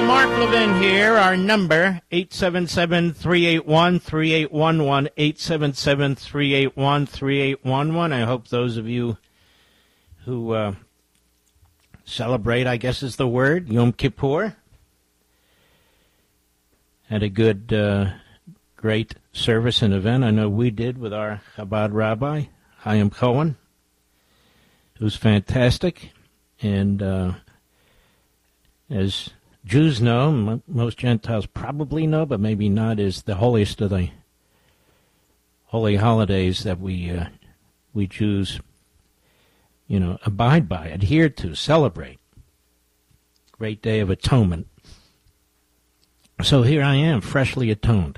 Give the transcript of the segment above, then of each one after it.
Mark Levin here. Our number, 877-381-3811, 877-381-3811. I hope those of you who celebrate, I guess is the word, Yom Kippur, had a good, great service and event. I know we did with our Chabad rabbi, Chaim Cohen. It was fantastic. And as Jews know, most Gentiles probably know, but maybe not, is the holiest of the holy holidays that we Jews, abide by, adhere to, celebrate. Great Day of Atonement. So here I am, freshly atoned.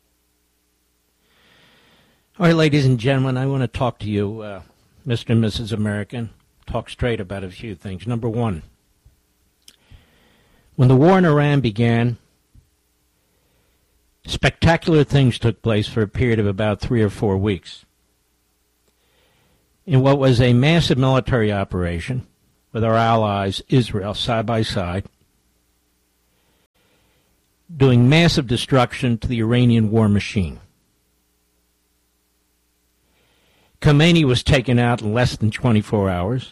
All right, ladies and gentlemen, I want to talk to you, Mr. and Mrs. American, talk straight about a few things. Number one, when the war in Iran began, spectacular things took place for a period of about 3 or 4 weeks. In what was a massive military operation with our allies, Israel, side by side, doing massive destruction to the Iranian war machine. Khomeini was taken out in less than 24 hours,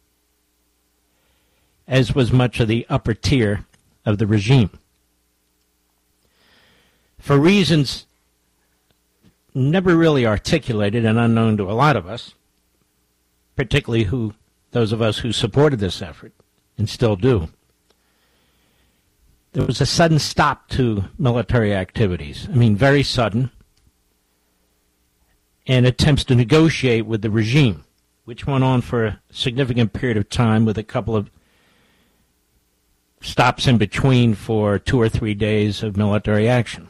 as was much of the upper tier of the regime. For reasons never really articulated and unknown to a lot of us, particularly those of us who supported this effort and still do, there was a sudden stop to military activities. I mean, very sudden, and attempts to negotiate with the regime, which went on for a significant period of time with a couple of stops in between for 2 or 3 days of military action.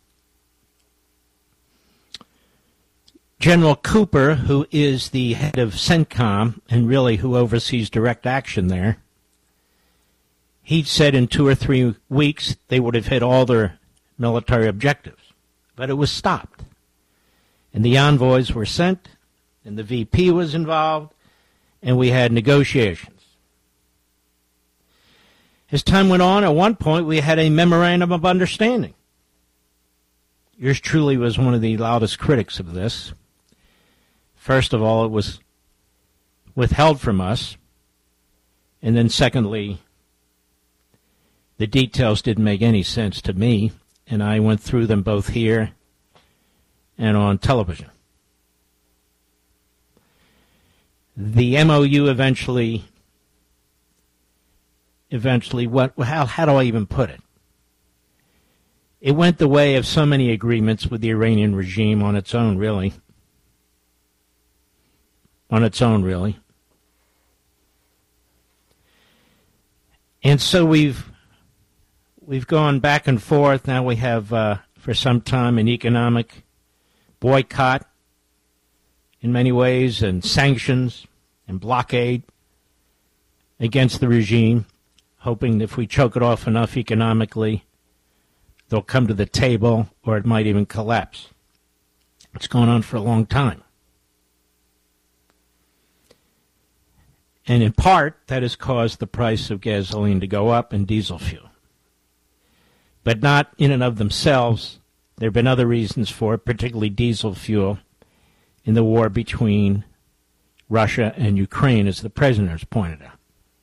General Cooper, who is the head of CENTCOM and really who oversees direct action there, he said in 2 or 3 weeks they would have hit all their military objectives. But it was stopped. And the envoys were sent, and the VP was involved, and we had negotiations. As time went on, at one point we had a memorandum of understanding. Yours truly was one of the loudest critics of this. First of all, it was withheld from us, and then secondly, the details didn't make any sense to me, and I went through them both here and on television. The MOU eventually, how do I even put it? It went the way of so many agreements with the Iranian regime on its own, really. And so we've gone back and forth. Now we have, for some time, an economic boycott in many ways, and sanctions and blockade against the regime, hoping that if we choke it off enough economically, they'll come to the table, or it might even collapse. It's gone on for a long time. And in part, that has caused the price of gasoline to go up and diesel fuel. But not in and of themselves. There have been other reasons for it, particularly diesel fuel, in the war between Russia and Ukraine, as the president has pointed out.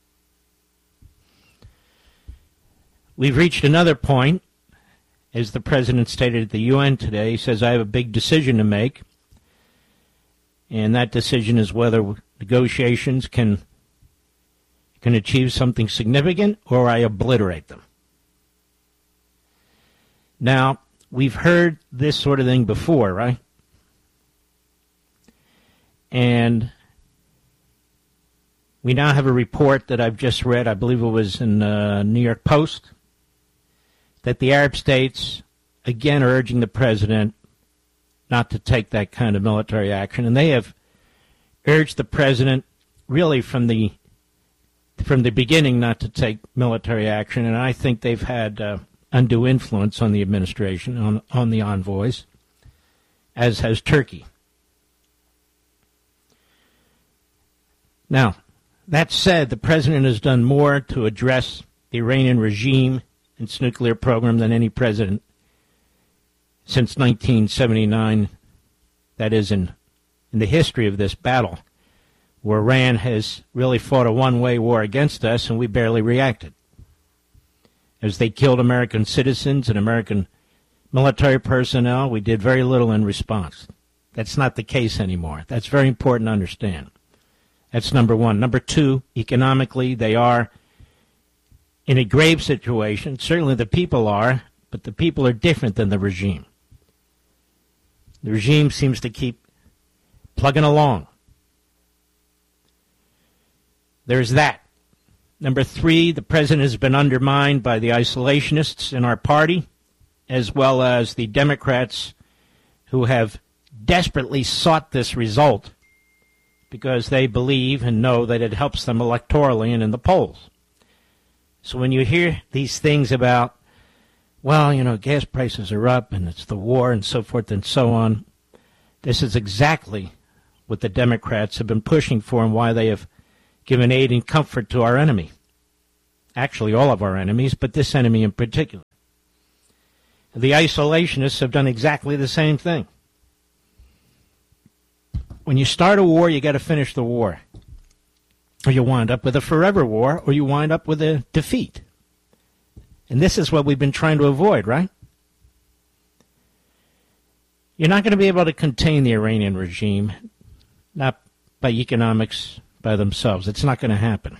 We've reached another point, as the president stated at the UN today. He says, I have a big decision to make, and that decision is whether negotiations can achieve something significant or I obliterate them. Now, we've heard this sort of thing before, right? And we now have a report that I've just read, I believe it was in New York Post, that the Arab states, again, are urging the president not to take that kind of military action. And they have urged the president, really from the beginning, not to take military action. And I think they've had undue influence on the administration, on the envoys, as has Turkey. Now, that said, the president has done more to address the Iranian regime in its nuclear program than any president since 1979, that is, in the history of this battle, where Iran has really fought a one-way war against us, and we barely reacted. As they killed American citizens and American military personnel, we did very little in response. That's not the case anymore. That's very important to understand. That's number one. Number two, economically, they are in a grave situation. Certainly the people are, but the people are different than the regime. The regime seems to keep plugging along. There's that. Number three, the president has been undermined by the isolationists in our party, as well as the Democrats who have desperately sought this result because they believe and know that it helps them electorally and in the polls. So when you hear these things about, well, gas prices are up and it's the war and so forth and so on, this is exactly what the Democrats have been pushing for and why they have given aid and comfort to our enemy. Actually, all of our enemies, but this enemy in particular. The isolationists have done exactly the same thing. When you start a war, you got to finish the war. Or you wind up with a forever war, or you wind up with a defeat. And this is what we've been trying to avoid, right? You're not going to be able to contain the Iranian regime, not by economics by themselves. It's not going to happen.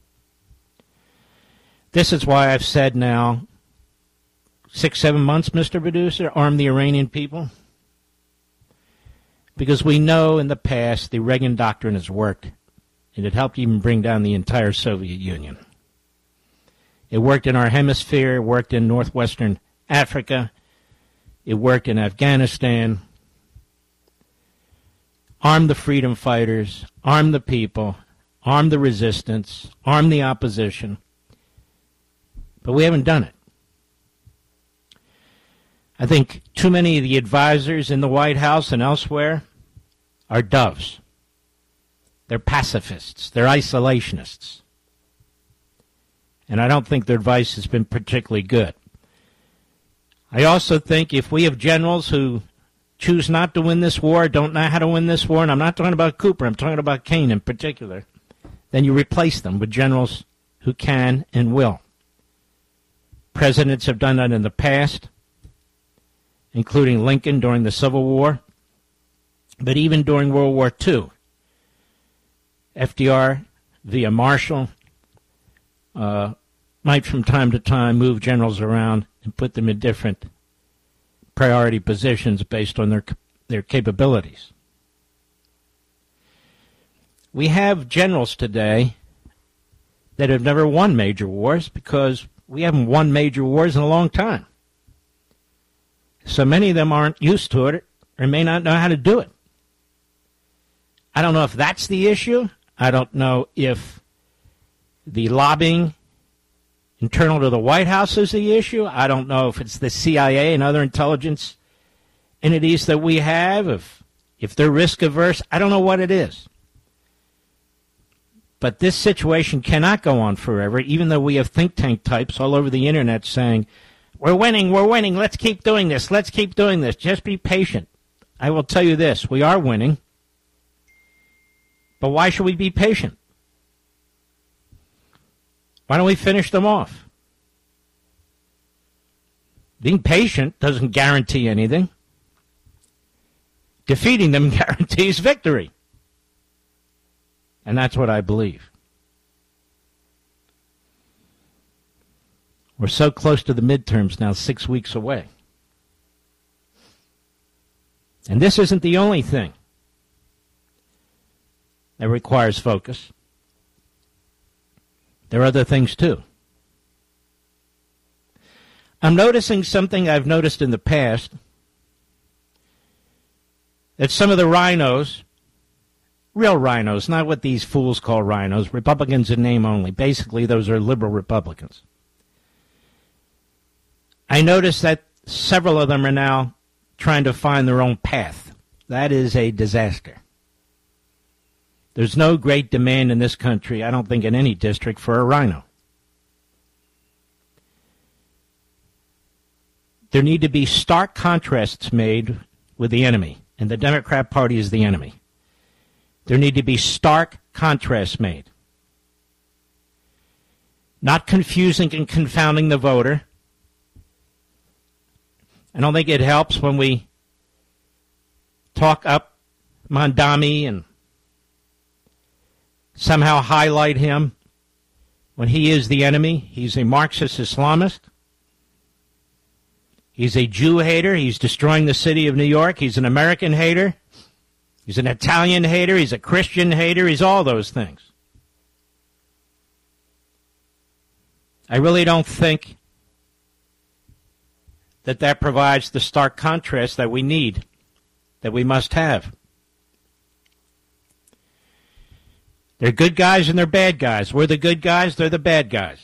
This is why I've said now, 6-7 months, Mr. Producer, arm the Iranian people. Because we know in the past the Reagan doctrine has worked, and it helped even bring down the entire Soviet Union. It worked in our hemisphere, it worked in northwestern Africa, it worked in Afghanistan. Arm the freedom fighters, arm the people, arm the resistance, arm the opposition. But we haven't done it. I think too many of the advisors in the White House and elsewhere are doves. They're pacifists. They're isolationists. And I don't think their advice has been particularly good. I also think if we have generals who choose not to win this war, don't know how to win this war, and I'm not talking about Cooper, I'm talking about Kane in particular, then you replace them with generals who can and will. Presidents have done that in the past, including Lincoln during the Civil War, but even during World War II. FDR, via Marshall, might from time to time move generals around and put them in different priority positions based on their capabilities. We have generals today that have never won major wars because we haven't won major wars in a long time. So many of them aren't used to it or may not know how to do it. I don't know if that's the issue. I don't know if the lobbying internal to the White House is the issue. I don't know if it's the CIA and other intelligence entities that we have, if they're risk averse. I don't know what it is. But this situation cannot go on forever, even though we have think tank types all over the internet saying, we're winning, let's keep doing this, just be patient. I will tell you this, we are winning, but why should we be patient? Why don't we finish them off? Being patient doesn't guarantee anything. Defeating them guarantees victory. And that's what I believe. We're so close to the midterms now, 6 weeks away. And this isn't the only thing that requires focus. There are other things too. I'm noticing something I've noticed in the past, that some of the rhinos, real rhinos, not what these fools call rhinos, Republicans in name only, basically those are liberal Republicans. I notice that several of them are now trying to find their own path. That is a disaster. There's no great demand in this country, I don't think in any district, for a rhino. There need to be stark contrasts made with the enemy, and the Democrat Party is the enemy. There need to be stark contrasts made. Not confusing and confounding the voter. I don't think it helps when we talk up Mondami and somehow highlight him when he is the enemy. He's a Marxist Islamist. He's a Jew hater. He's destroying the city of New York. He's an American hater. He's an Italian hater. He's a Christian hater. He's all those things. I really don't think that provides the stark contrast that we need, that we must have. They're good guys and they're bad guys. We're the good guys, they're the bad guys.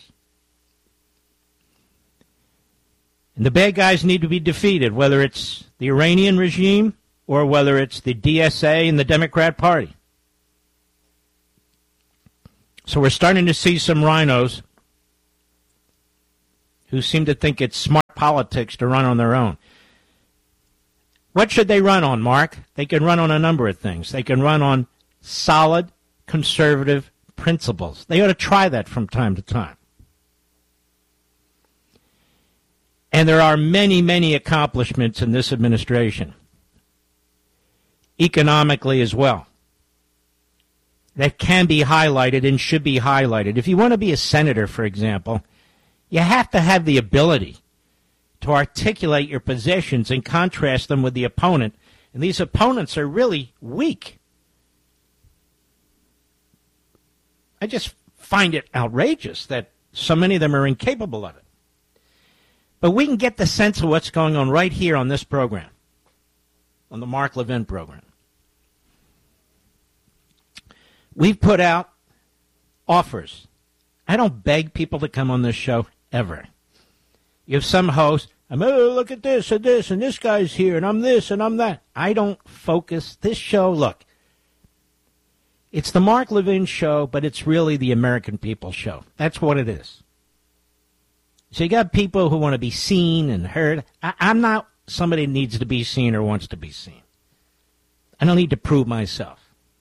And the bad guys need to be defeated, whether it's the Iranian regime or whether it's the DSA and the Democrat Party. So we're starting to see some rhinos who seem to think it's smart politics to run on their own. What should they run on, Mark? They can run on a number of things. They can run on solid conservative principles. They ought to try that from time to time. And there are many, many accomplishments in this administration, economically as well, that can be highlighted and should be highlighted. If you want to be a senator, for example, you have to have the ability to articulate your positions and contrast them with the opponent. And these opponents are really weak. I just find it outrageous that so many of them are incapable of it. But we can get the sense of what's going on right here on this program, on the Mark Levin program. We've put out offers. I don't beg people to come on this show ever. You have some host, look at this and this, and this guy's here, and I'm this and I'm that. I don't focus this show. Look, it's the Mark Levin show, but it's really the American people show. That's what it is. So you got people who want to be seen and heard. I'm not somebody who needs to be seen or wants to be seen. I don't need to prove myself.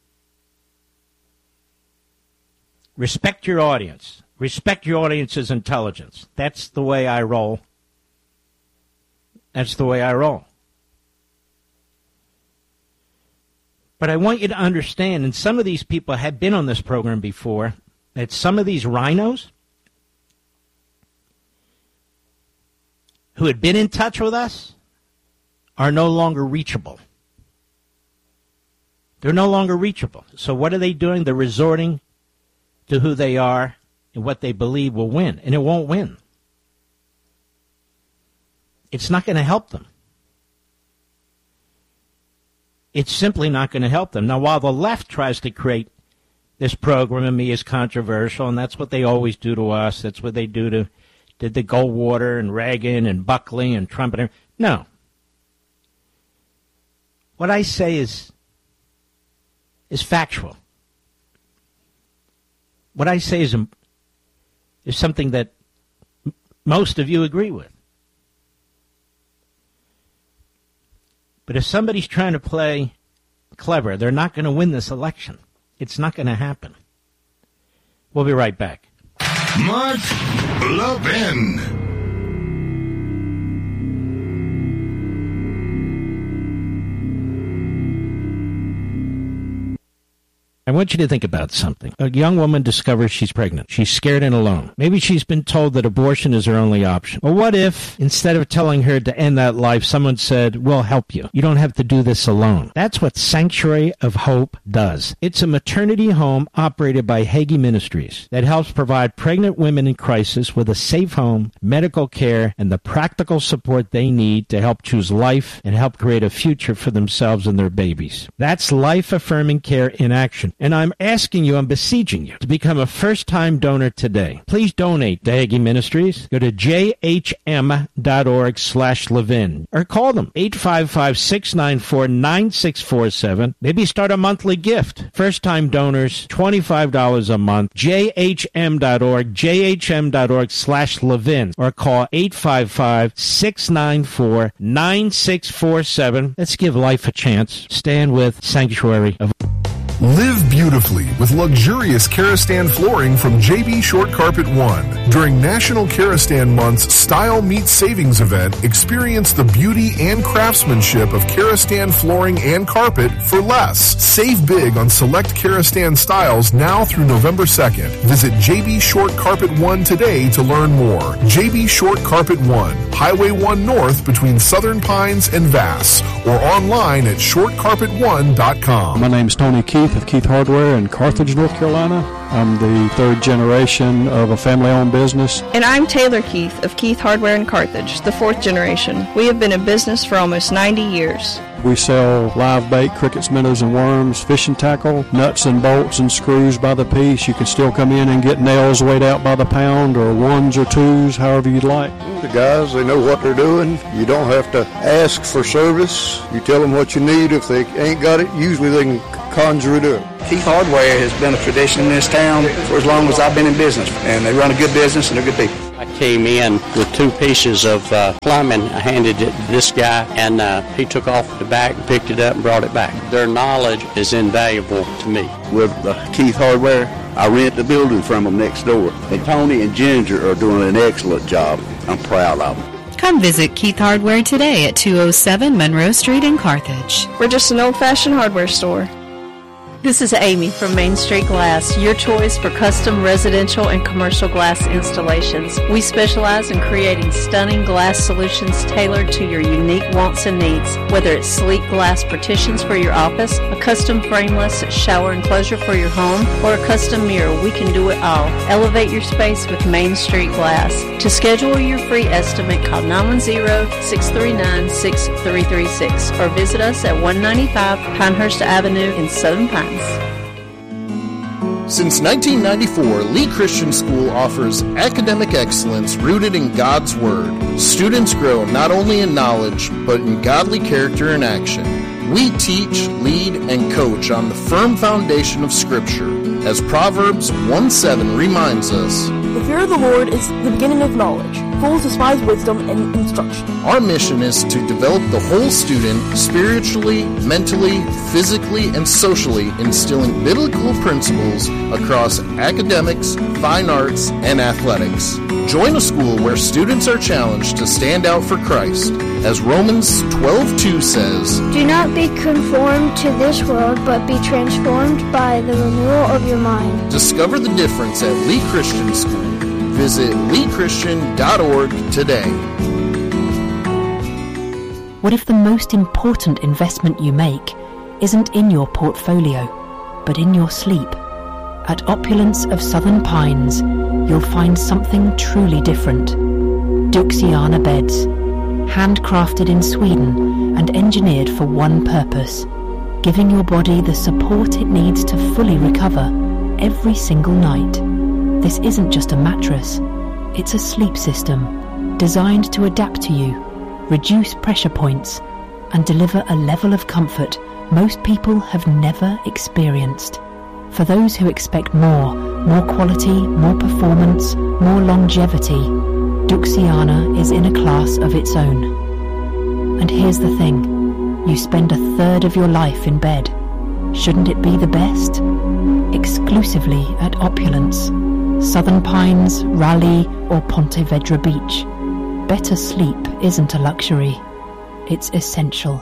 Respect your audience. Respect your audience's intelligence. That's the way I roll. That's the way I roll. But I want you to understand, and some of these people have been on this program before, that some of these rhinos who had been in touch with us are no longer reachable. They're no longer reachable. So what are they doing? They're resorting to who they are and what they believe will win. And it won't win. It's not going to help them. It's simply not going to help them. Now, while the left tries to create this program and me as controversial, and that's what they always do to us, that's what they did the Goldwater and Reagan and Buckley and Trump and everything. No. What I say is factual. What I say is something that most of you agree with. But if somebody's trying to play clever, they're not going to win this election. It's not going to happen. We'll be right back. Mark Levin. I want you to think about something. A young woman discovers she's pregnant. She's scared and alone. Maybe she's been told that abortion is her only option. Well, what if, instead of telling her to end that life, someone said, we'll help you. You don't have to do this alone. That's what Sanctuary of Hope does. It's a maternity home operated by Hagee Ministries that helps provide pregnant women in crisis with a safe home, medical care, and the practical support they need to help choose life and help create a future for themselves and their babies. That's life-affirming care in action. And I'm asking you, I'm beseeching you, to become a first-time donor today. Please donate to Hagee Ministries. Go to jhm.org/Levin or call them 855-694-9647. Maybe start a monthly gift. First-time donors, $25 a month. jhm.org, jhm.org/Levin or call 855-694-9647. Let's give life a chance. Stand with Sanctuary of... Live beautifully with luxurious Karastan flooring from JB Short Carpet One. During National Karastan Month's Style Meets Savings event, experience the beauty and craftsmanship of Karastan flooring and carpet for less. Save big on select Karastan styles now through November 2nd. Visit JB Short Carpet One today to learn more. JB Short Carpet One, Highway 1 North between Southern Pines and Vass, or online at shortcarpet1.com. My name is Tony Keith of Keith Hardware in Carthage, North Carolina. I'm the third generation of a family-owned business. And I'm Taylor Keith of Keith Hardware in Carthage, the fourth generation. We have been in business for almost 90 years. We sell live bait, crickets, minnows, and worms, fishing tackle, nuts and bolts and screws by the piece. You can still come in and get nails weighed out by the pound, or ones or twos, however you'd like. The guys, they know what they're doing. You don't have to ask for service. You tell them what you need. If they ain't got it, usually they can conjure it up. Keith Hardware has been a tradition in this town for as long as I've been in business, and they run a good business and they're good people. I came in with 2 pieces of plumbing. I handed it to this guy, and he took off the back and picked it up and brought it back. Their knowledge is invaluable to me. With Keith Hardware, I rent the building from them next door. And Tony and Ginger are doing an excellent job. I'm proud of them. Come visit Keith Hardware today at 207 Monroe Street in Carthage. We're just an old-fashioned hardware store. This is Amy from Main Street Glass, your choice for custom residential and commercial glass installations. We specialize in creating stunning glass solutions tailored to your unique wants and needs. Whether it's sleek glass partitions for your office, a custom frameless shower enclosure for your home, or a custom mirror, we can do it all. Elevate your space with Main Street Glass. To schedule your free estimate, call 910-639-6336 or visit us at 195 Pinehurst Avenue in Southern Pines. Since 1994, Lee Christian School offers academic excellence rooted in God's Word. Students grow not only in knowledge, but in godly character and action. We teach, lead, and coach on the firm foundation of Scripture. As Proverbs 1:7 reminds us, "The fear of the Lord is the beginning of knowledge. Fools despise wisdom and instruction." Our mission is to develop the whole student spiritually, mentally, physically, and socially, instilling biblical principles across academics, fine arts, and athletics. Join a school where students are challenged to stand out for Christ. As Romans 12:2 says, "Do not be conformed to this world, but be transformed by the renewal of your mind." Discover the difference at Lee Christian School. Visit leechristian.org today. What if the most important investment you make isn't in your portfolio, but in your sleep? At Opulence of Southern Pines, you'll find something truly different. Duxiana beds, handcrafted in Sweden and engineered for one purpose, giving your body the support it needs to fully recover every single night. This isn't just a mattress, it's a sleep system designed to adapt to you, reduce pressure points, and deliver a level of comfort most people have never experienced. For those who expect more quality, more performance, more longevity, Duxiana is in a class of its own. And here's the thing, you spend a third of your life in bed. Shouldn't it be the best? Exclusively at Opulence, Southern Pines, Raleigh, or Ponte Vedra Beach. Better sleep isn't a luxury, it's essential.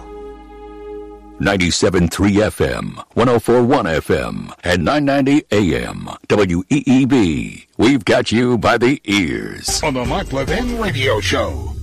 97.3 FM, 104.1 FM, and 990 AM. WEEB. We've got you by the ears. On the Mark Levin Radio Show.